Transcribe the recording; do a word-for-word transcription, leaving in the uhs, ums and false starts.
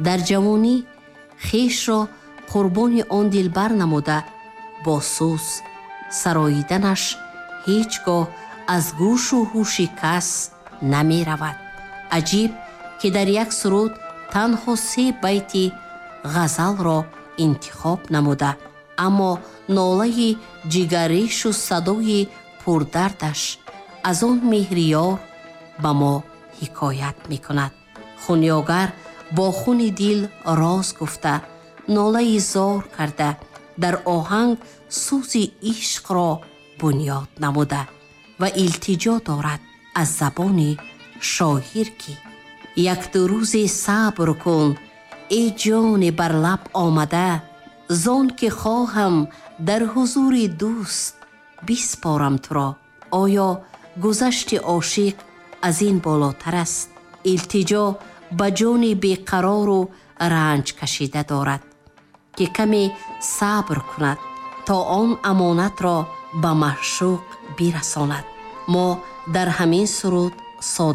дар ҷавонӣ хешро қурбони он дилбар намуда бо сӯз сароиданаш ҳеҷ гоҳ аз гӯшу ҳуши кас намеравад. аҷиб ки дар як суруд танҳо се байти ғазалро интихоб намуда, аммо нолаи ҷигарешу садои пурдардаш аз он меҳриёр ба мо ҳикоят мекунад. хунёгар бо хуни дил роз гуфта, нолаи зор карда, дар оҳанг сӯзи ишқро бунёд намуда ва илтиҷо дорад аз забони шоир ки якду рӯзе сабр кун эй ҷони бар лаб омада, зон ки хоҳам дар ҳузури дӯст биспорам туро. оё гузашти ошиқ аз ин болотар аст? илтиҷо ба ҷони беқарору ранҷ кашида дорад ки каме сабр кунад то он амонатро ба маъшуқ бирасонад. мо дар ҳамин суруд